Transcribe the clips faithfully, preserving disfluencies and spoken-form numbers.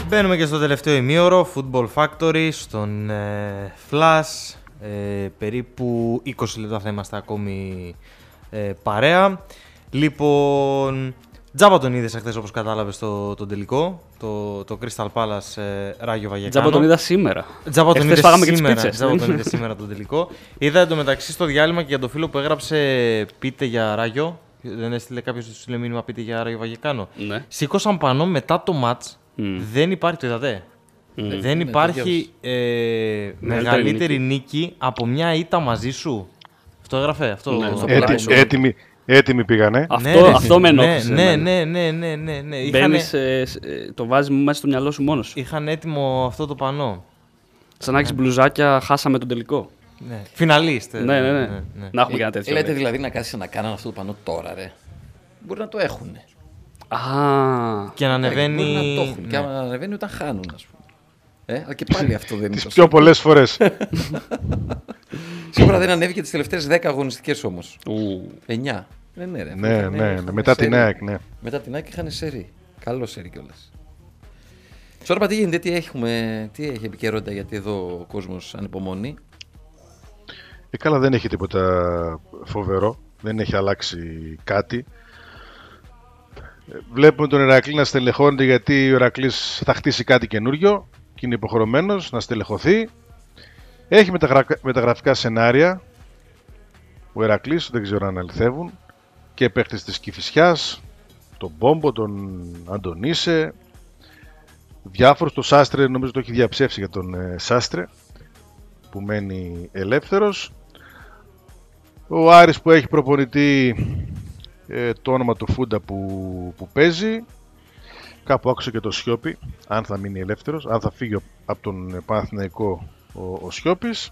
Μπαίνουμε και στο τελευταίο ημίωρο, Football Factory, στον ε, Flash. Ε, περίπου είκοσι λεπτά θα είμαστε ακόμη ε, παρέα. Λοιπόν, τζάμπα τον είδες χθες όπως κατάλαβες το, το τελικό, το, το Crystal Palace ε, Ράγιο Βαγεκάνο. Τζάμπα τον είδα σήμερα. Τζάμπα τον είδες σήμερα, τζάμπα τον είδες σήμερα το τελικό. Είδα εντωμεταξύ στο διάλειμμα και για το φίλο που έγραψε πείτε για Ράγιο. Δεν έστειλε κάποιος του στείλε μήνυμα πείτε για Ράγιο Βαγεκάνο. Ναι. Σήκωσαν πανό μετά το match. Mm. Δεν υπάρχει, το είδατε. Mm. Δεν υπάρχει ε, μεγαλύτερη νίκη. νίκη από μια ήττα μαζί σου. Αυτό έγραφε. Αυτό, ναι, αυτό έτοι, έτοιμοι, έτοιμοι πήγανε. Αυτό, ναι, αυτό με ενόχλησε. Ναι, ναι, ναι, ναι, ναι, ναι. Μπαίνεις, ε, το βάζεις μέσα στο μυαλό σου μόνος. Είχαν έτοιμο αυτό το πανό. Σαν να έχεις μπλουζάκια, χάσαμε τον τελικό. Ναι. Φιναλίστε. Ναι, ναι, ναι. ναι, ναι. Να έχουμε ε, κάτι τέτοιο. Λέτε δηλαδή να κάτσεις να κάνουν αυτό το πανό τώρα, ρε. Μπορεί να το έχουν. Α, και να ανεβαίνει. Μπορεί να το έχουν. Ναι. Και να ανεβαίνει όταν χάνουν, ας πούμε. Ε, αλλά και πάλι αυτό δεν είναι. Τις πιο πολλές φορές. Σίγουρα δεν ανέβηκε τις τελευταίες δέκα αγωνιστικές όμως. Ου. εννιά. Ναι, ναι, ρε. Ναι, ναι, ναι, ναι. Μετά την ΑΕΚ, ναι. Μετά την ΑΕΚ είχαν σερί. Καλό σερί κιόλας. Τώρα τι γίνεται, τι, έχουμε, τι έχει επικαιρότητα, γιατί εδώ ο κόσμος ανυπομονεί. Ε, καλά, δεν έχει τίποτα φοβερό. Δεν έχει αλλάξει κάτι. Βλέπουμε τον Ηρακλή να στελεχώνεται γιατί ο Ηρακλής θα χτίσει κάτι καινούριο και είναι υποχρεωμένος να στελεχωθεί. Έχει μεταγρα... μεταγραφικά σενάρια ο Ηρακλής, δεν ξέρω αν αληθεύουν, και παίχτες της Κηφισιάς, τον Μπόμπο, τον Αντωνίσε, διάφορους. Το Σάστρε νομίζω το έχει διαψεύσει για τον ε, Σάστρε που μένει ελεύθερος. Ο Άρης που έχει προπονητή ε, το όνομα του Φούντα που, που παίζει. Κάπου άκουσα και το Σιώπη, αν θα μείνει ελεύθερος, αν θα φύγει από τον Παναθηναϊκό ο, ο Σιώπης.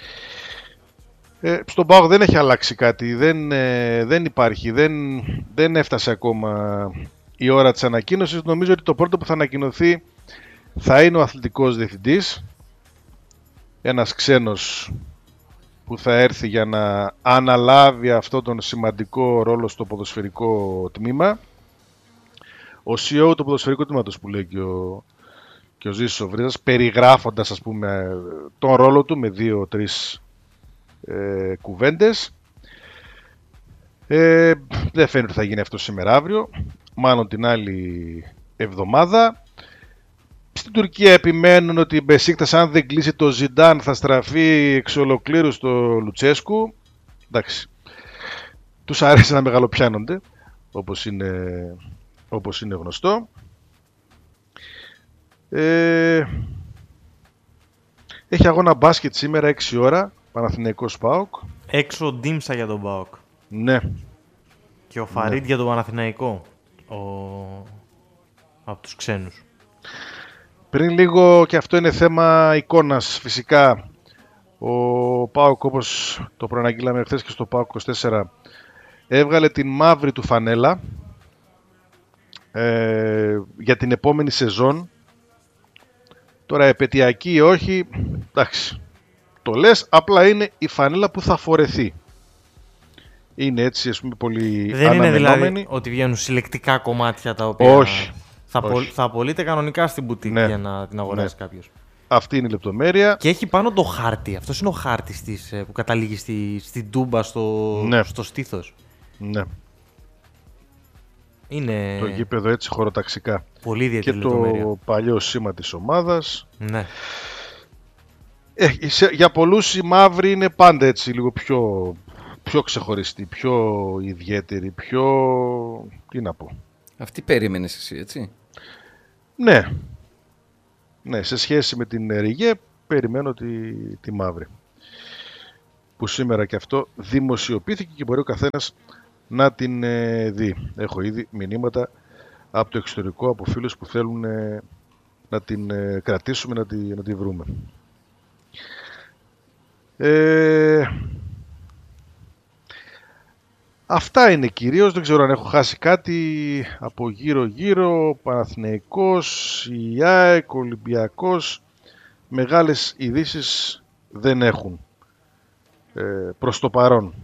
Ε, στον ΠΑΟΚ δεν έχει αλλάξει κάτι, δεν, ε, δεν υπάρχει, δεν, δεν έφτασε ακόμα η ώρα της ανακοίνωσης. Νομίζω ότι το πρώτο που θα ανακοινωθεί θα είναι ο αθλητικός διευθυντής, ένας ξένος που θα έρθει για να αναλάβει αυτό τον σημαντικό ρόλο στο ποδοσφαιρικό τμήμα. Ο σι ι ο του ποδοσφαιρικού τμήματος που λέει και ο, και ο Ζήσης ο Βρίζας, περιγράφοντας ας πούμε τον ρόλο του με δύο-τρεις ε, κουβέντες. Ε, δεν φαίνεται ότι θα γίνει αυτό σήμερα αύριο, μάλλον την άλλη εβδομάδα. Στην Τουρκία επιμένουν ότι η Μπεσίκτας, αν δεν κλείσει το Ζιντάν, θα στραφεί εξ ολοκλήρου στο Λουτσέσκου. Εντάξει, τους αρέσει να μεγαλοπιάνονται, όπως είναι, όπως είναι γνωστό. Ε, έχει αγώνα μπάσκετ σήμερα έξι ώρα, Παναθηναϊκός ΠΑΟΚ. Έξω Ντίμσα για τον ΠΑΟΚ. Ναι. Και ο Φαρίτ ναι. για τον Παναθηναϊκό. Ο... από τους ξένους. Πριν λίγο, και αυτό είναι θέμα εικόνας φυσικά, ο ΠΑΟΚ, όπως το προαναγγείλαμε χθες και στο ΠΑΟΚ είκοσι τέσσερα, έβγαλε την μαύρη του φανέλα ε, για την επόμενη σεζόν. Τώρα επαιτειακή ή όχι, εντάξει, το λες, απλά είναι η φανέλα που θα φορεθεί. Είναι έτσι, ας πούμε, πολύ δεν αναμενόμενη. Είναι δηλαδή ότι βγαίνουν συλλεκτικά κομμάτια τα οποία όχι, θα, όχι. Πο, θα απολύτε κανονικά στην μπουτίκ ναι. για να την αγοράσει ναι. κάποιος. Αυτή είναι η λεπτομέρεια. Και έχει πάνω το χάρτη. Αυτός είναι ο χάρτης της, που καταλήγει στη, στην τούμπα στο, ναι. στο στήθος. Ναι. Είναι... Το γήπεδο έτσι χωροταξικά. Πολύ ιδιαίτερη και λεπτομέρεια. Το παλιό σήμα της ομάδας. Ναι. Ε, για πολλούς η μαύρη είναι πάντα έτσι λίγο πιο, πιο ξεχωριστή, πιο ιδιαίτερη, πιο... τι να πω. Αυτή περίμενες εσύ, έτσι. Ναι. Ναι, σε σχέση με την Ριγέ περιμένω τη, τη μαύρη. Που σήμερα και αυτό δημοσιοποιήθηκε και μπορεί ο καθένας να την ε, δει. Έχω ήδη μηνύματα από το εξωτερικό, από φίλους που θέλουν ε, να την ε, κρατήσουμε, να τη, να τη βρούμε. Ε, αυτά είναι κυρίως, δεν ξέρω αν έχω χάσει κάτι από γύρω γύρω. Παναθηναϊκός, η ΑΕΚ, Ολυμπιακός, μεγάλες ειδήσεις δεν έχουν ε, προς το παρόν.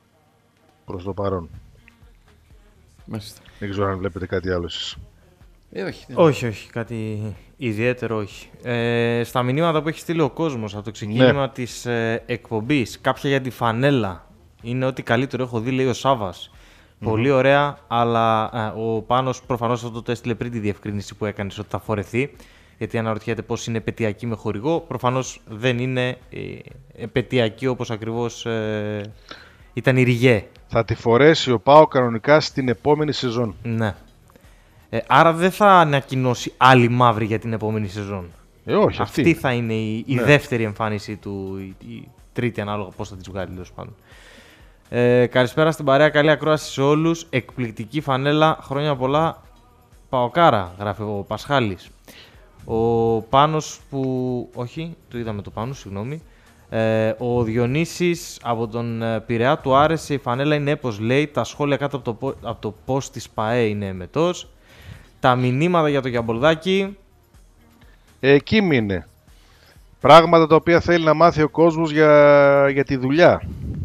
Προς το παρόν. Μάλιστα. Δεν ξέρω αν βλέπετε κάτι άλλο εσείς. Ε, όχι. Δεν... όχι, όχι, κάτι ιδιαίτερο όχι. Ε, στα μηνύματα που έχει στείλει ο κόσμος από το ξεκίνημα ναι. της ε, εκπομπής, κάποια για τη φανέλα. Είναι ό,τι καλύτερο έχω δει, λέει ο Σάβας. Mm-hmm. Πολύ ωραία, αλλά ε, ο Πάνος προφανώς αυτό το έστειλε πριν τη διευκρίνηση που έκανες ότι θα φορεθεί. Γιατί αναρωτιέται πώς είναι επαιτειακή με χορηγό. Προφανώς δεν είναι ε, επαιτειακή όπως ακριβώς ε, ήταν η Ριγέ. Θα τη φορέσει ο ΠΑΟΚ κανονικά στην επόμενη σεζόν. Ναι. Ε, άρα δεν θα ανακοινώσει άλλη μαύρη για την επόμενη σεζόν. Ε, όχι, αυτή. αυτή θα είναι η, η ναι. δεύτερη εμφάνιση του, η, η τρίτη ανάλογα πώς θα τη βγάλει τέλος πάντων. Ε, καλησπέρα στην παρέα, καλή ακρόαση σε όλους. Εκπληκτική φανέλα, χρόνια πολλά. Παοκάρα, γράφει ο Πασχάλης. Ο Πάνος που... όχι, το είδαμε το Πάνο, συγγνώμη. Ε, ο Διονύσης από τον Πειραιά του άρεσε η φανέλα, είναι έπος λέει. Τα σχόλια κάτω από το, από το post της ΠΑΕ είναι εμετός. Τα μηνύματα για το Γιαμπολδάκι. Εκεί μείνε. Πράγματα τα οποία θέλει να μάθει ο κόσμος για, για τη δουλειά.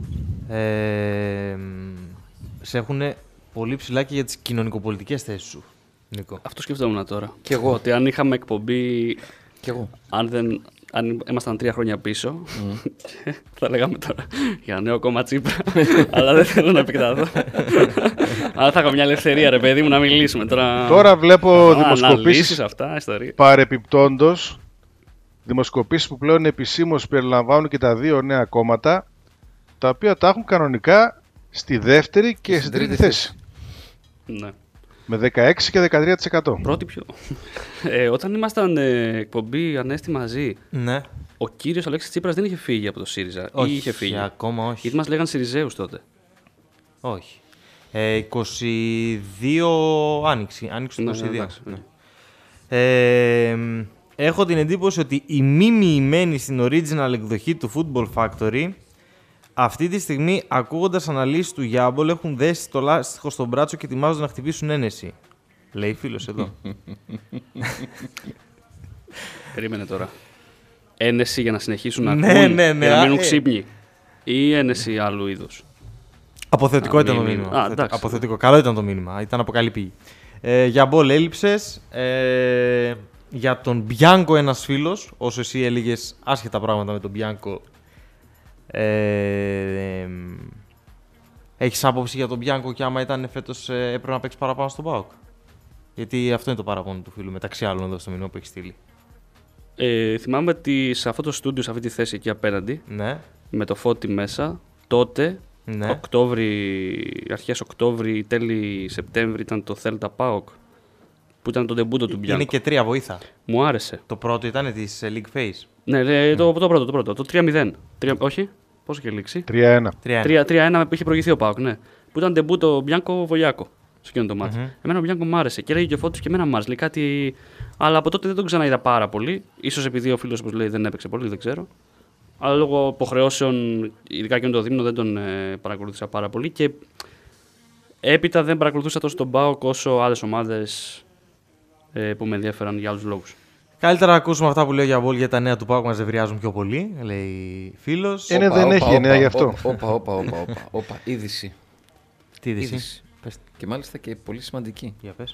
Ε, σε έχουν πολύ ψηλά και για τις κοινωνικοπολιτικές θέσεις σου, Νίκο. Αυτό σκεφτόμουν τώρα. Κι εγώ. Ότι αν είχαμε εκπομπή. Κι εγώ. Αν, δεν, αν ήμασταν τρία χρόνια πίσω, mm. θα λέγαμε τώρα για νέο κόμμα Τσίπρα. Αλλά δεν θέλω να επεκταθώ. Αλλά θα είχα μια ελευθερία, ρε παιδί μου, να μιλήσουμε τώρα. Τώρα βλέπω δημοσκοπήσεις αυτά, ιστορία. Παρεπιπτόντως, δημοσκοπήσεις που πλέον επισήμως περιλαμβάνουν και τα δύο νέα κόμματα, τα οποία τα έχουν κανονικά στη δεύτερη και στην τρίτη θέση. Ναι. Με δεκαέξι και δεκατρία τοις εκατό. Πρώτη πιο. Ε, όταν ήμασταν ε, εκπομπή Ανέστη μαζί, ναι. ο κύριος Αλέξης Τσίπρας δεν είχε φύγει από το ΣΥΡΙΖΑ. Όχι, ή είχε φύγει. Ακόμα όχι. Γιατί μας λέγαν ΣΥΡΙΖΑΙΟΥΣ τότε. Όχι. Ε, είκοσι δύο Άνοιξη. Άνοιξη του είκοσι δύο. Ναι, ναι, ναι. Ε, έχω την εντύπωση ότι οι μη μοιημένοι στην original εκδοχή του Football Factory αυτή τη στιγμή, ακούγοντας αναλύσεις του Γιάμπολ, έχουν δέσει το λάστιχο στον μπράτσο και ετοιμάζονται να χτυπήσουν ένεση. Λέει φίλος εδώ. Περίμενε τώρα. Ένεση για να συνεχίσουν να ναι, ακούν, ναι, ναι, για να μείνουν ε... ξύπνοι. Ή ένεση άλλου είδους. Αποθεωτικό ήταν το μήνυμα. Α, εντάξει. Αποθεωτικό. Καλό ήταν το μήνυμα. Ήταν από καλή πηγή. Ε, Γιάμπολ έλειψες. Ε, για τον Μπιάνκο ένας φίλος, όσο εσύ έλεγες άσχετα πράγματα με τον Μπιάνκο, Ε, ε, έχεις άποψη για τον Μπιάνκο και άμα ήταν φέτος ε, έπρεπε να παίξει παραπάνω στον ΠΑΟΚ? Γιατί αυτό είναι το παραπάνω του φίλου, μεταξύ άλλων εδώ στο μηνό που έχει στείλει. Ε, θυμάμαι ότι σε αυτό το στούντιο, σε αυτή τη θέση εκεί απέναντι, ναι. με το Φώτη μέσα, τότε, ναι. Οκτώβρη, αρχές Οκτώβρη, τέλη Σεπτέμβρη, ήταν το Θέλτα ΠΑΟΚ, που ήταν το ντεμπούτο του Μπιάνκο. Είναι και τρία βοήθα. Μου άρεσε. Το πρώτο ήταν της League Phase. Ναι, ναι, το, το πρώτο, το πρώτο, το τρία μηδέν. τρία, όχι, πόσο είχε λήξει? τρία ένα. τρία ένα που είχε προηγηθεί ο ΠΑΟΚ, ναι. Που ήταν ντεμπούτο Μπιάνκο Βολιάκο σε εκείνο το μάτι. Mm-hmm. Εμένα ο Μπιάνκο μου άρεσε και έλεγε και ο Φώτης και εμένα μου άρεσε. Λέει κάτι. Αλλά από τότε δεν τον ξαναείδα πάρα πολύ. Ίσως επειδή ο φίλος, όπως λέει, δεν έπαιξε πολύ, δεν ξέρω. Αλλά λόγω υποχρεώσεων, ειδικά και το δίμηνο, δεν τον ε, παρακολούθησα πάρα πολύ. Και έπειτα δεν παρακολουθούσα τόσο τον ΠΑΟΚ όσο άλλες ομάδες ε, που με ενδιαφέραν για άλλους λόγους. Καλύτερα να ακούσουμε αυτά που λέει ο Γιαμπόλ για τα νέα του ΠΑΟΚ, μας ζευριάζουν πιο πολύ, λέει φίλος. Είναι, δεν όπα, έχει όπα, νέα γι' αυτό. Όπα, όπα, όπα, όπα, όπα, είδηση. Τι είδηση? είδηση. Και μάλιστα και πολύ σημαντική. Για πες.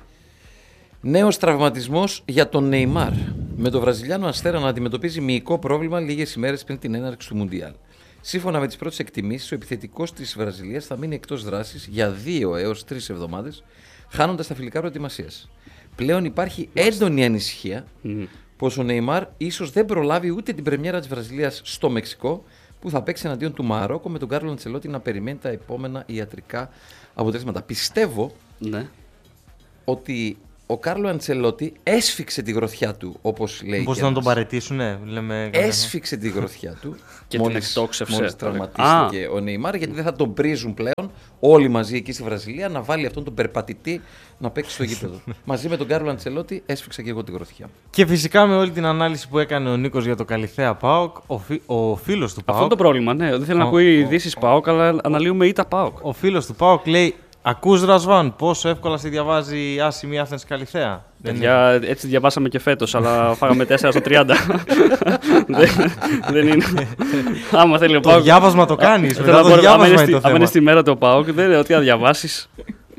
Νέος τραυματισμός για τον Νεϊμάρ. Με τον Βραζιλιάνο Αστέρα να αντιμετωπίζει μυϊκό πρόβλημα λίγες ημέρες πριν την έναρξη του Μουντιάλ. Σύμφωνα με τις πρώτες εκτιμήσεις, ο επιθετικός της Βραζιλίας θα μείνει εκτός δράσης για δύο έως τρεις εβδομάδες, χάνοντας τα φιλικά προετοιμασίας. Πλέον υπάρχει έντονη ανησυχία mm. πως ο Νεϊμάρ ίσως δεν προλάβει ούτε την πρεμιέρα της Βραζιλίας στο Μεξικό, που θα παίξει εναντίον του Μαρόκο, με τον Κάρλο Αντσελότη να περιμένει τα επόμενα ιατρικά αποτελέσματα. Πιστεύω ναι. ότι ο Κάρλο Αντσελότη έσφιξε τη γροθιά του, όπως λέει. Πώς να τον παραιτήσουν, ναι. Λέμε... Έσφιξε τη γροθιά του και μόλις, την εκτόξευσε. Μόλις τραυματίστηκε ο Νεϊμάρ, γιατί δεν θα τον πρίζουν πλέον όλοι μαζί εκεί στη Βραζιλία να βάλει αυτόν τον περπατητή να παίξει στο γήπεδο. Μαζί με τον Κάρλο Αντσελότη έσφιξα και εγώ τη γροθιά. Και φυσικά με όλη την ανάλυση που έκανε ο Νίκος για το Καλιθέα ΠΑΟΚ, ο, φι... ο φίλος του ΠΑΟΚ. Αυτό το πρόβλημα, ναι. Δεν θέλω ο... να ακούει ειδήσεις ΠΑΟΚ, αλλά αναλύουμε ήττα ΠΑΟΚ. Ο φίλος του ΠΑΟΚ λέει: ακούς Ρασβάν, πόσο εύκολα σε διαβάζει η άσημη Άθενς Καλιθέα? Για, έτσι διαβάσαμε και φέτος, αλλά φάγαμε τέσσερα στο τριάντα. δεν, δεν είναι. Άμα θέλει ο ΠΑΟΚ. Το διάβασμα το κάνεις. Μετά το διάβασμα είναι το θέμα. Αν είναι στη μέρα του ΠΑΟΚ, δεν είναι ότι θα διαβάσεις.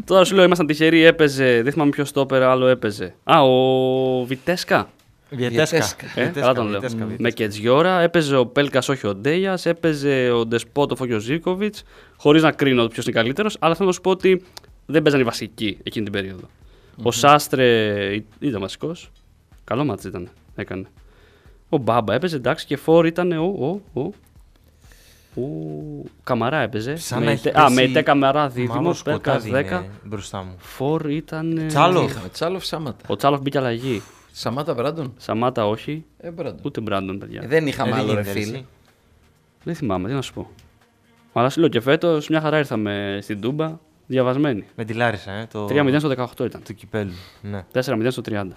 Τώρα σου λέω, ήμασταν τυχεροί, έπαιζε. Δεν θυμάμαι ποιο στόπερ άλλο έπαιζε. Α, ο Βιτέσκα. Βιετέσκα. Ε, καλά τον λέω. Με Κετζιόρα, έπαιζε ο Πέλκα, όχι ο Ντέια, έπαιζε ο Ντεσπότοφ, όχι ο Ζίκοβιτ. Χωρί να κρίνω ποιο είναι καλύτερο, αλλά θέλω να σου πω ότι δεν παίζαν οι βασικοί εκείνη την περίοδο. Mm-hmm. Ο Σάστρε ήταν βασικό. Καλό μάτς ήταν. Έκανε. Ο Μπάμπα έπαιζε, εντάξει, και φόρ ήταν ο. ο, ο ο Καμαρά έπαιζε. Σαν με, να έχει α, με τε Καμαρά δίδυμο, Πέλκα δέκα. Μπροστά μου. Φόρ ήταν. Τσάλοφ. Τσάλοφ Σαμάτα. Ο Τσάλοφ μπήκε αλλαγή. Σαμάτα Μπράντον. Σαμάτα όχι. Ε, Μπράντον. Ούτε Μπράντον, παιδιά. Ε, δεν είχαμε Ε, άλλο δεν ρε γίνεται, φίλ. εσύ. Δεν θυμάμαι, τι να σου πω. Αλλά σου λέω και φέτο μια χαρά ήρθαμε στην Τούμπα διαβασμένοι. Με τη Λάρισα, ε, το, τρία μηδέν στο δεκαοκτώ ήταν. του κυπέλου. Ναι. τέσσερα μηδέν στο τριάντα.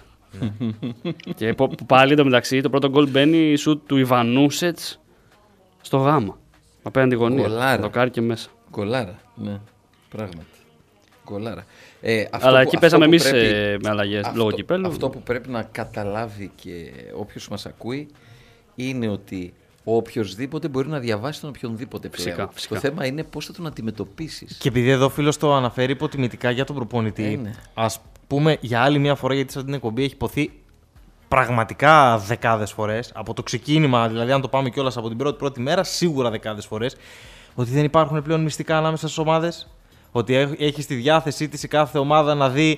Και που που πάλι εντωμεταξύ το πρώτο γκολ μπαίνει σουτ του Ιβανούσετ στο γάμα. Απέναντι γωνία. Γκολάρα. Το κάρει και μέσα. Γκολάρα. Ναι, πράγματι. Γκολάρα. Ε, αυτό Αλλά που- εκεί αυτό παίζαμε που εμεί πρέπει- με αλλαγέ αυτό- λόγω κυπέλου. Αυτό που πρέπει να καταλάβει και όποιος μας ακούει είναι ότι ο οποιοσδήποτε μπορεί να διαβάσει τον οποιονδήποτε πλέον. Φυσικά, φυσικά. Το θέμα είναι πώς θα τον αντιμετωπίσεις. Και επειδή εδώ ο φίλος το αναφέρει υποτιμητικά για τον προπονητή, Ε, ναι. ας πούμε για άλλη μια φορά, γιατί σε αυτή την εκπομπή έχει υποθεί πραγματικά δεκάδες φορές, από το ξεκίνημα, δηλαδή αν το πάμε κιόλας από την πρώτη πρώτη μέρα, σίγουρα δεκάδες φορές, ότι δεν υπάρχουν πλέον μυστικά ανάμεσα στις ομάδες, ότι έχ- έχει στη διάθεσή της η κάθε ομάδα να δει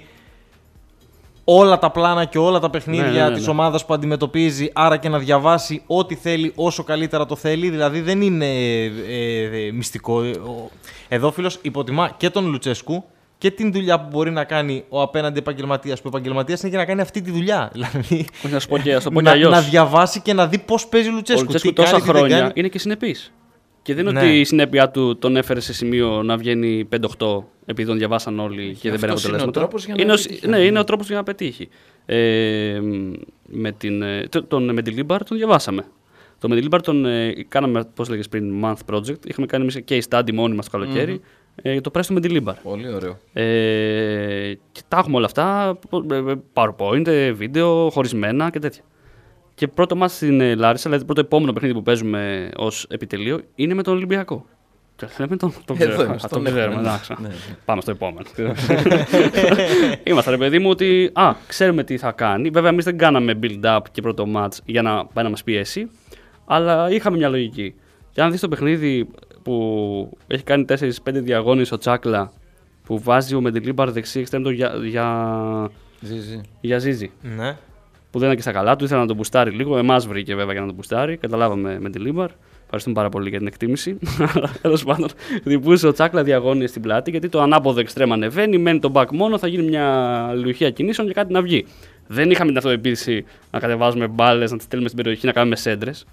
όλα τα πλάνα και όλα τα παιχνίδια Ναι, ναι, ναι, της ναι. ομάδας που αντιμετωπίζει, άρα και να διαβάσει ό,τι θέλει όσο καλύτερα το θέλει, δηλαδή δεν είναι ε, ε, ε, μυστικό. Ο- Εδώ ο φίλος υποτιμά και τον Λουτσέσκου και την δουλειά που μπορεί να κάνει ο απέναντι επαγγελματίας, που ο επαγγελματίας είναι για να κάνει αυτή τη δουλειά. Δηλαδή, Όχι να σου πω και, ας το πω και να, αλλιώς. να διαβάσει και να δει πώς παίζει ο Ο Λουτσέσκου. Λουτσέσκου τι τόσα κάνει, τι δεν χρόνια κάνει. είναι και συνεπής. Και δεν είναι Ναι. ότι η συνέπειά του τον έφερε σε σημείο να βγαίνει πέντε οκτώ επειδή τον διαβάσαν όλοι και δεν παίρνει αυτός είναι ο αποτελέσματα. τρόπος για να είναι, ο- πετύχει. ναι, είναι ο τρόπος για να πετύχει. Ε, με την, ε, το- τον Μεντιλίμπαρ τον διαβάσαμε. Το Μεντιλίμπαρ τον ε, κάναμε, πώς λέγες πριν, month project. Είχαμε κάνει εμείς case study μόνοι μας το καλοκαίρι. Ε, το πρέσβη του Μεντιλίμπαρ. Πολύ ωραίο. Ε, και τα έχουμε όλα αυτά, ε, PowerPoint, ε, βίντεο, χωρισμένα και τέτοια. Και πρώτο μας στην ε, Λάρισα, δηλαδή το πρώτο επόμενο παιχνίδι που παίζουμε ως επιτελείο, είναι με τον Ολυμπιακό. Και λέμε τον, τον Εδώ ξέρουμε, είμαστε, α, τον τον ξέρουμε, έχουμε, εντάξει. ναι, ναι. Πάμε στο επόμενο. Είμαστε ρε παιδί μου ότι, α, ξέρουμε τι θα κάνει. Βέβαια εμείς δεν κάναμε build-up και πρώτο match για να πάει να μας πιέσει, αλλά είχαμε μια λογική. Και αν δεις το παιχνίδι που έχει κάνει τέσσερις πέντε διαγώνες ο Τσάκλα, που βάζει ο Μεντιλίμπαρ δεξί εξτρέμ για, για, Ζήζι. για Ζίζη, Ναι. που δεν ήταν και στα καλά του, ήθελα να τον μπουστάρει λίγο. Εμάς βρήκε βέβαια για να τον μπουστάρει. Καταλάβαμε με τη Λίμπαρ. Ευχαριστούμε πάρα πολύ για την εκτίμηση. Τέλος πάντων, διπούσε ο Τσάκλα διαγώνια στην πλάτη, γιατί το ανάποδο εξτρέμ ανεβαίνει, μένει το back μόνο, θα γίνει μια λιουχία κινήσεων και κάτι να βγει. Δεν είχαμε την αυτοεπίθεση να κατεβάζουμε μπάλες, να τις στέλνουμε στην περιοχή, να κάνουμε σέντρες.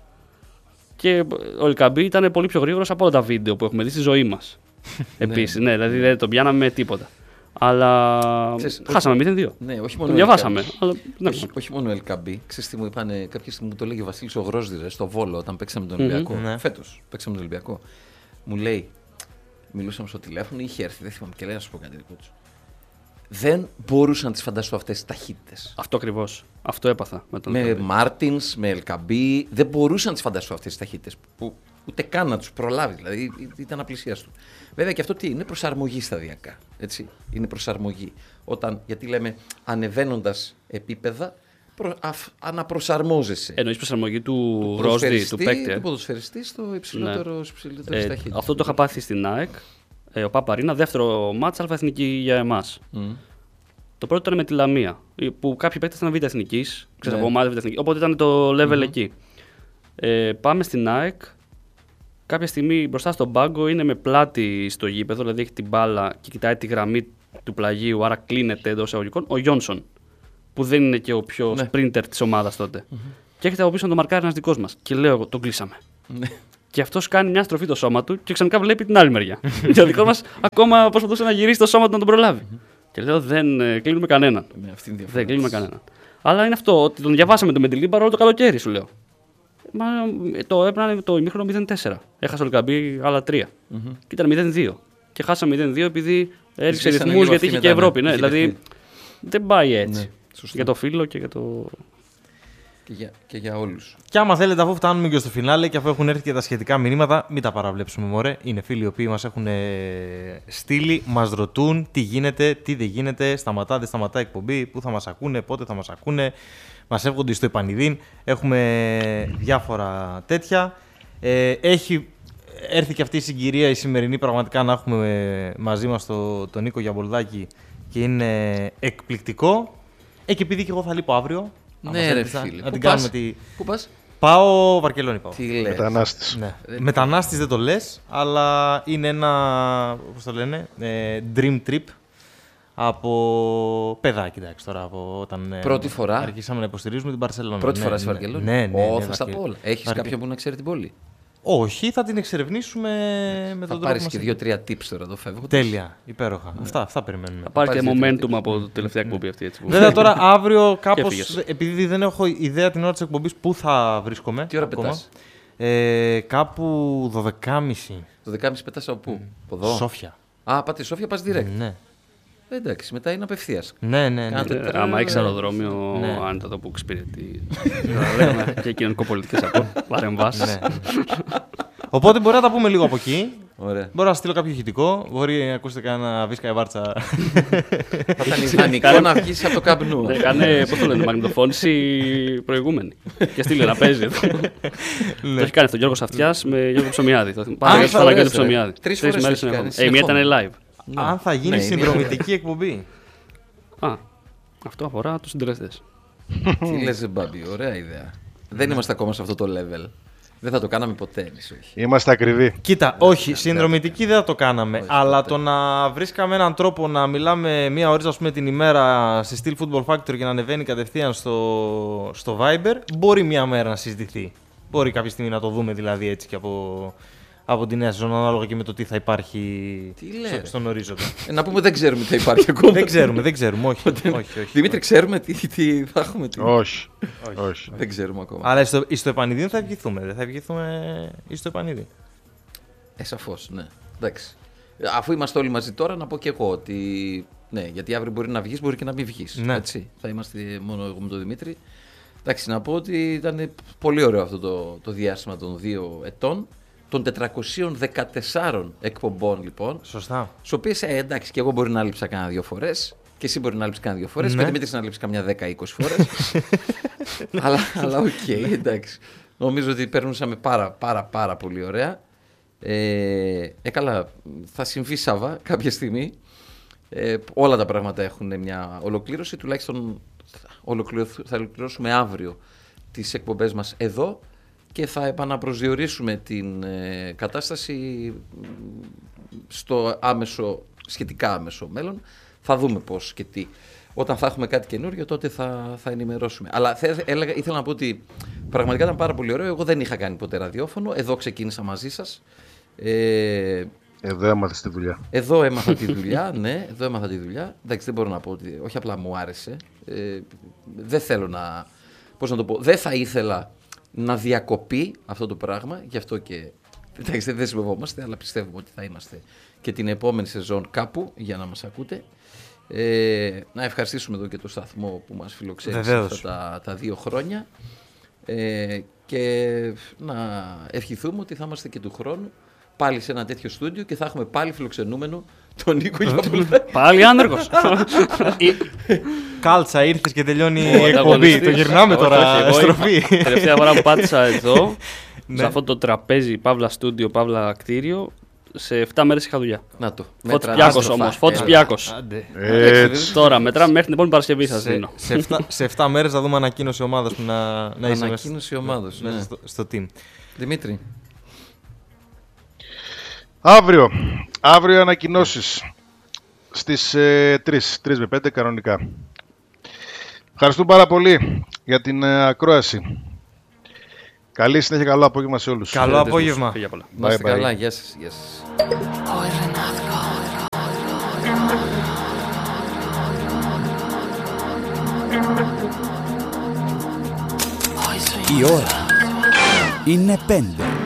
Και ο Ελκαμπή ήταν πολύ πιο γρήγορος από όλα τα βίντεο που έχουμε δει στη ζωή μας. Επίσης, ναι, δηλαδή δεν τον πιάναμε με τίποτα. Αλλά Ξέρεις, χάσαμε μηδέν δύο. Ναι, όχι Τον μόνο. διαβάσαμε. Αλλά, ναι. Όχι, όχι μόνο El Καμπή. Ξέρεις τι μου είπανε, κάποια στιγμή μου το λέγει ο Βασίλης ο Γρόσδηρες στο Βόλο όταν παίξαμε τον Ολυμπιακό. Ναι. Φέτος παίξαμε τον Ολυμπιακό. Μου λέει, μιλούσαμε στο τηλέφωνο, είχε έρθει, δεν θυμάμαι και λέει να σου πω κάτι δικό του. Δεν μπορούσα να τις φανταστώ αυτές τις ταχύτητες. Αυτό ακριβώς. Αυτό έπαθα με τον Με Ελκαμπή. Μάρτινς, με Ελκαμπή, δεν μπορούσα να τις φανταστώ αυτές τις ταχύτητες. Που ούτε καν να τους προλάβει, δηλαδή ήταν απλησίαστο. Βέβαια και αυτό τι είναι, προσαρμογή σταδιακά. Έτσι. Είναι προσαρμογή. Όταν, γιατί λέμε ανεβαίνοντας επίπεδα, προ, αφ, αναπροσαρμόζεσαι. Εννοείς προσαρμογή του Ρόσδη, Ποδοσφαιριστή, του παίκτη. ε. του ποδοσφαιριστή στο υψηλότερο, Ναι. στις υψηλότερες Ε, ταχύτητες. αυτό το είχα πάθει στην ΑΕΚ. Ε, ο Παπαρίνα, δεύτερο μάτς αλφα εθνική για εμάς. Μμ. Το πρώτο ήταν με τη Λαμία, που κάποιοι παίκτες ήταν β' εθνικής, ξέρω Ναι. από ομάδα β' εθνική, οπότε ήταν το level εκεί. Ε, πάμε στην ΑΕΚ. Κάποια στιγμή μπροστά στον πάγκο είναι με πλάτη στο γήπεδο, δηλαδή έχει την μπάλα και κοιτάει τη γραμμή του πλαγίου, άρα κλείνεται εντός εισαγωγικών, ο Γιόνσον, που δεν είναι και ο πιο Ναι. sprinter της ομάδας τότε. Και έρχεται από πίσω να το μαρκάρει ένας δικός μας. Και λέω εγώ, τον κλείσαμε. Ναι. Και αυτό κάνει μια στροφή το σώμα του και ξαφνικά βλέπει την άλλη μεριά. Και ο δικό μας ακόμα προσπαθούσε να γυρίσει το σώμα του να τον προλάβει. Και λέω, δεν ε, κλείνουμε κανέναν. Με αυτήν την διαφορά. Δεν κλείνουμε κανέναν. Αλλά είναι αυτό, ότι τον διαβάσαμε το Μεντιλίμπαρο όλο το καλοκαίρι, σου λέω. Μα ε, το έπαιρνε το ημίχρονο μηδέν τέσσερα. Έχασε ο Λικαμπή άλλα τρία. Μμμ. Και ήταν μηδέν δύο. Και χάσαμε μηδέν δύο επειδή έριξε Σβήσανε ρυθμούς λίγο γιατί αυτή είχε μετά, και Ευρώπη. ναι. Ναι. Είχε Δηλαδή παιχνίδι. δεν πάει έτσι. Ναι, σωστό. Για το φίλο και για το. Και για, και για όλους. Και άμα θέλετε, αφού φτάνουμε και στο φινάλε και αφού έχουν έρθει και τα σχετικά μηνύματα, μην τα παραβλέψουμε, μωρέ. Είναι φίλοι οι οποίοι μας έχουν ε, στείλει, μας ρωτούν τι γίνεται, τι δεν γίνεται, σταματά, δεν σταματά εκπομπή, πού θα μας ακούνε, πότε θα μας ακούνε. Μας εύχονται στο επανειδήν. Έχουμε διάφορα τέτοια. Ε, έχει έρθει και αυτή η συγκυρία η σημερινή πραγματικά να έχουμε μαζί μας το, τον Νίκο Γιαμπολδάκη και είναι εκπληκτικό. Ε, και επειδή και εγώ θα λείπω αύριο. Ναι, ρε φίλε. Να την Πού κάνουμε πας? τη... Πού πας? Πάω Βαρκελόνη πάω. Τι λες? Μετανάστης. Ναι. Μετανάστης δεν το λες, αλλά είναι ένα, πώς το λένε, ε, dream trip από παιδάκι, εντάξει, τώρα από όταν Πρώτη ε, φορά. αρχίσαμε να υποστηρίζουμε την Μπαρσελόνα. Πρώτη ναι, φορά ναι, στη Βαρκελόνη. Ναι, ναι, Ω, ναι, θα στα Βαρκε- πω όλα. Έχεις Βαρκε- κάποιον που να ξέρει την πόλη? Όχι, θα την εξερευνήσουμε με Θα τον τρόπο πάρεις μας. και δύο-τρία tips τώρα εδώ φεύγω. Τέλεια, υπέροχα. Αυτά, αυτά περιμένουμε. Θα πάρει και πάρεις momentum δύο-τρία από την τελευταία εκπομπή αυτή. Έτσι, που- Βέβαια τώρα αύριο κάπως, έφυγες. επειδή δεν έχω ιδέα την ώρα της εκπομπής πού θα βρίσκομαι. Τι ώρα ακόμα, πετάς? Ε, κάπου δώδεκα και μισή. Το δεκάμιση πετάς από πού? Από εδώ. Σόφια. Α, πάτε Σόφια, πας direct. Ναι. Ε, εντάξει, μετά είναι απευθείας. Ναι, ναι, ναι. Κάντε- Ε, Άμα έχει αεροδρόμιο, Ναι. αν το που εξυπηρετεί. Θα λέγαμε και κοινωνικοπολιτικές παρεμβάσεις. Ναι. Οπότε μπορεί να τα πούμε λίγο από εκεί. Ωραία. Μπορώ να στείλω κάποιο ηχητικό. Μπορεί να ακούσετε κανένα βίσκα η βάρτσα. Θα ήταν ιδανικό να βγεις από το καμπνού. Ναι, κάνε, πώς το λένε, μαγνητοφώνηση προηγούμενη. Και στείλε να παίζει εδώ. Το έχει κάνει αυτό ο Γιώργος Αυτιάς με Γιώργο Ψωμιάδη. Το Πάρα θα για ωραίες, το Ψωμιάδη. ρε. Τρεις φορές το έχει κάνει, Ε, η μία ήταν live. Αν θα γίνει Ναι, είναι- συνδρομητική εκπομπή. Α, αυτό αφορά τους συντελεστές. Τι λες, Μπάμπη, ωραία ιδέα. Δεν είμαστε ακόμα σε αυτό το level. Δεν θα το κάναμε ποτέ εμείς, όχι. Είμαστε ακριβοί. Κοίτα, όχι, συνδρομητική δεν θα το κάναμε. Αλλά το να βρίσκαμε έναν τρόπο να μιλάμε μία ώρα, ας πούμε, την ημέρα στη Steel Football Factory και να ανεβαίνει κατευθείαν στο, στο Viber, μπορεί μία μέρα να συζητηθεί. Μπορεί κάποια στιγμή να το δούμε δηλαδή έτσι και από, από τη νέα σεζόν, ανάλογα και με το τι θα υπάρχει Τι στο- λες? στον ορίζοντα. Ε, να πούμε δεν ξέρουμε τι θα υπάρχει ακόμα. δεν ξέρουμε, δεν ξέρουμε, όχι. όχι, όχι. Δημήτρη, ξέρουμε τι, τι θα έχουμε. Τι... Όχι. Όχι. Δεν ξέρουμε ακόμα. Αλλά στο, στο επανειδή δεν θα ευχηθούμε. Δεν θα ευχηθούμε στο επανειδή. Ε, σαφώς, ναι. Εντάξει. Ε, Αφού είμαστε όλοι μαζί τώρα, να πω και εγώ ότι. Ναι, γιατί αύριο μπορεί να βγεις, μπορεί και να μην βγεις. Ναι. Έτσι. Θα είμαστε μόνο εγώ με τον Δημήτρη. Εντάξει, να πω ότι ήταν πολύ ωραίο αυτό το, το διάστημα των δύο ετών. Των τετρακοσίων δεκατεσσάρων εκπομπών, λοιπόν. Σωστά. Στι οποίε, ε, εντάξει, και εγώ μπορεί να λείψα κάνα δύο φορές. Και εσύ μπορεί να λείψει κάνα δύο φορές. Ναι. Και ο Δημήτρης να λείψει καμιά δέκα είκοσι φορές. αλλά, αλλά οκ, okay, εντάξει. Νομίζω ότι περνούσαμε πάρα, πάρα, πάρα πολύ ωραία. Ε, ε, καλά, θα συμβεί Σάβα κάποια στιγμή. Ε, όλα τα πράγματα έχουν μια ολοκλήρωση. Τουλάχιστον ολοκληρω- θα ολοκληρώσουμε αύριο τις εκπομπές μας εδώ και θα επαναπροσδιορίσουμε την ε, κατάσταση στο άμεσο, σχετικά άμεσο μέλλον. Θα δούμε πώς και τι. Όταν θα έχουμε κάτι καινούριο, τότε θα, θα ενημερώσουμε. Αλλά θε, έλεγα, ήθελα να πω ότι πραγματικά ήταν πάρα πολύ ωραίο. Εγώ δεν είχα κάνει ποτέ ραδιόφωνο. Εδώ ξεκίνησα μαζί σας. Ε, Εδώ έμαθες τη δουλειά. εδώ έμαθα τη δουλειά, ναι, εδώ έμαθα τη δουλειά. Εντάξει, δεν μπορώ να πω ότι. Όχι απλά μου άρεσε. Ε, δεν θέλω να. Πώς να το πω. Δεν θα ήθελα να διακοπεί αυτό το πράγμα. Γι' αυτό και. Εντάξει, δεν δεσμευόμαστε, αλλά πιστεύουμε ότι θα είμαστε και την επόμενη σεζόν κάπου για να μας ακούτε. Ε, να ευχαριστήσουμε εδώ και το σταθμό που μας φιλοξένησε Βεβαίως. αυτά τα, τα δύο χρόνια. Ε, και να ευχηθούμε ότι θα είμαστε και του χρόνου πάλι σε ένα τέτοιο στούντιο και θα έχουμε πάλι φιλοξενούμενο τον Νίκο Γιαμπολδάκη. Πάλι άνεργος. Κάλτσα, ήρθες και τελειώνει η Ο εκπομπή. ανταγωνιστής. Το γυρνάμε Όχι, τώρα όχι, εγώ στροφή. είπα, τελευταία φορά που πάτησα εδώ, Ναι. σε αυτό το τραπέζι, παύλα στούντιο, παύλα κτίριο, σε επτά μέρες είχα δουλειά. Να το. Φώτης μέτρα Πιάκος άστροφα. όμως, Φώτης Έλα. Πιάκος. Άντε. Έτσι. Τώρα μετράμε μέχρι την επόμενη Παρασκευή σας Σε, δίνω. σε, εφτά, σε εφτά μέρες θα δούμε ανακοίνωση ομάδας που να, να είσαι Ανακοίνωση ομάδος, μέσα ναι. στο, στο team. Δημήτρη. Αύριο. Αύριο ανακοινώσεις. Στις ε, τρεις, τρεις με πέντε κανονικά. Ευχαριστούμε πάρα πολύ για την ε, ακρόαση. Καλή συνέχεια, καλό απόγευμα σε όλους. Καλό απόγευμα. Φύγε πολλά. Να είστε bye. καλά. Γεια σας. Γεια σας. Η ώρα είναι πέντε.